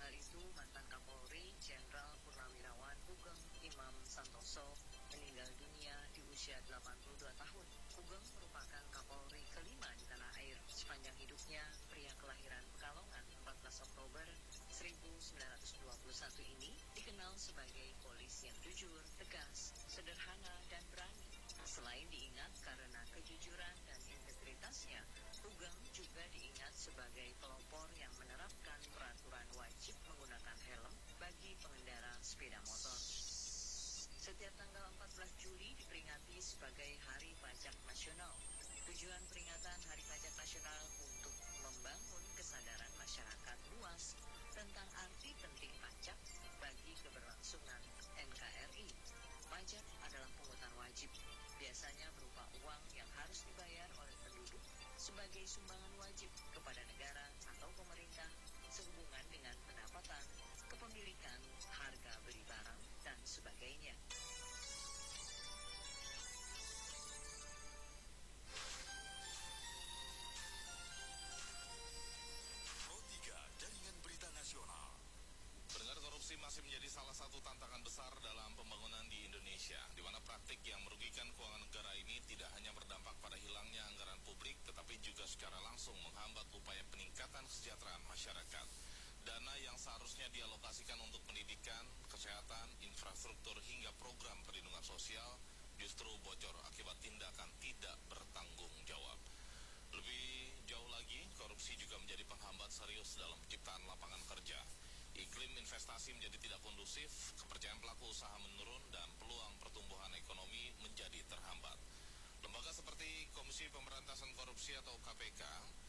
Hal itu mantan Kapolri Jenderal Purnawirawan Sugeng Imam Santoso meninggal dunia di usia 82 tahun. Sugeng merupakan Kapolri kelima di tanah air. Sepanjang hidupnya, pria kelahiran Pekalongan 14 Oktober 1921 ini dikenal sebagai polisi yang jujur, tegas, sederhana, dan berani. Selain diingat karena kejujuran dan integritasnya, Sugeng juga diingat sebagai pelopor yang menerapkan peraturan wajib menggunakan helm bagi pengendara sepeda motor. Setiap tanggal 14 Juli diperingati sebagai Hari Pajak Nasional. Tujuan peringatan Hari Pajak Nasional untuk membangun kesadaran masyarakat luas tentang arti penting pajak bagi keberlangsungan NKRI. Pajak adalah pungutan wajib, biasanya berupa uang yang harus dibayar oleh penduduk sebagai sumbangan wajib kepada negara atau pemerintah sehubungan dengan pendapatan, kepemilikan, harga beli barang, dan sebagainya. Masih menjadi salah satu tantangan besar dalam pembangunan di Indonesia, di mana praktik yang merugikan keuangan negara ini tidak hanya berdampak pada hilangnya anggaran publik, tetapi juga secara langsung menghambat upaya peningkatan kesejahteraan masyarakat. Dana yang seharusnya dialokasikan untuk pendidikan, kesehatan, infrastruktur hingga program perlindungan sosial justru bocor akibat tindakan tidak bertanggung jawab. Lebih jauh lagi, korupsi juga menjadi penghambat serius dalam penciptaan lapangan kerja. Iklim investasi menjadi tidak kondusif, kepercayaan pelaku usaha menurun, dan peluang pertumbuhan ekonomi menjadi terhambat. Lembaga seperti Komisi Pemberantasan Korupsi atau KPK